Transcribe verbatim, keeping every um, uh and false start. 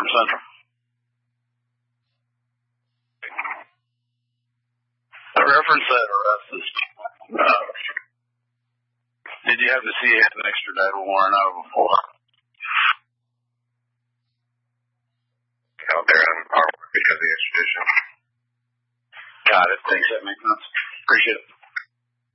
from Central. I reference that arrest is, uh, did you have to see you had an extradited warrant out before? Out there on our because of the extradition. Got it. Thanks. That makes sense. Appreciate it.